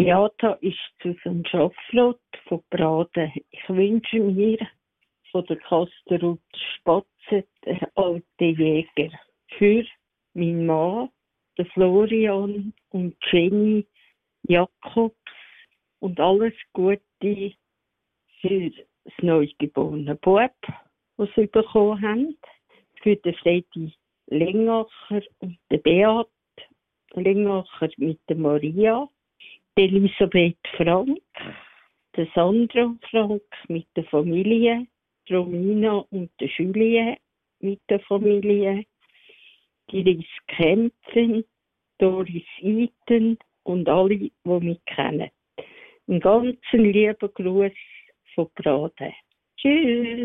Ja, da ist Susanne Schaffrath von Braden. Ich wünsche mir von der Kasterut Spatze, der alte Jäger, für meinen Mann, den Florian und Jenny Jakobs und alles Gute für das neugeborene Bub, das sie bekommen haben, für den Freddy Lengacher und den Beat Lengacher mit der Maria, die Elisabeth Frank, der Sandra Frank mit der Familie, die Romina und der Julie mit der Familie, die Iris Kempfen, Doris Eiten und alle, die mich kennen. Einen ganz lieben Gruß von Braden. Tschüss!